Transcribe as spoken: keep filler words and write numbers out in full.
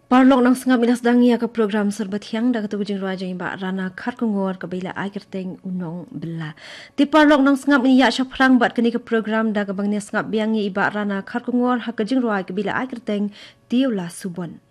Parlok nang sengap minas dangi ke program serbat hiang dah ketemu jeng raja imba rana kar kungor ke bila ai kerteng unong bela. Ti parlok nang sengap ni ya syafrang bat kini ke program dah ke bangnya sengap biangi iba rana kar kungor ha ke jeng raja ke bila ai kerteng tiulah subon.